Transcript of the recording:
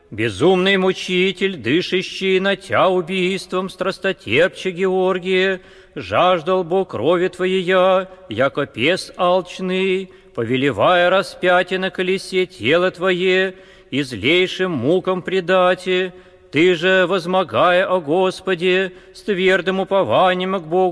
Безумный мучитель, дышащий на тя убийством, страстотерпче Георгия, жаждал Бог крови Твоея, яко пес алчный, повелевая распятие на колесе тело Твое, и злейшим мукам предати. Ты же, возмогая о Господе, с твердым упованием к Богу,